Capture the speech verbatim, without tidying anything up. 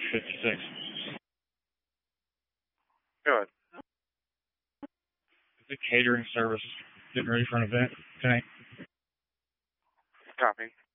fifty-six. Good. The catering service getting ready for an event tonight. Copy.